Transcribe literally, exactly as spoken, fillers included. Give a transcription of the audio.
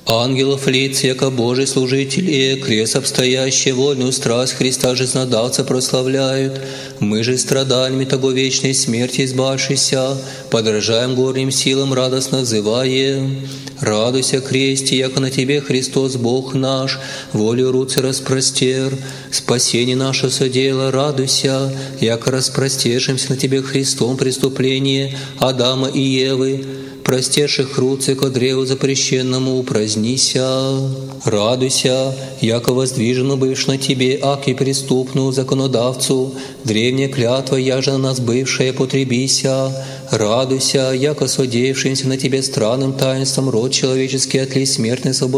Ангелов лиц, яко Божий служитель, и крест обстоящие вольную страсть Христа жизнодавца прославляют. Мы же страданиями того вечной смерти избавшися, подражаем горним силам радостно взываем. Радуйся, кресте, яко на Тебе Христос Бог наш, волю руцы распростер. Спасение наше содело, радуйся, яко распростешимся на Тебе Христом преступление Адама и Евы, простерших руцы ко древу запрещенному упразднися. Радуйся, яко воздвижено бывшь на Тебе, аки преступную законодавцу, древняя клятва, яже на нас бывшая потребися. Радуйся, яко содеявшимся на Тебе странным таинством род человеческий от ли смертной свободы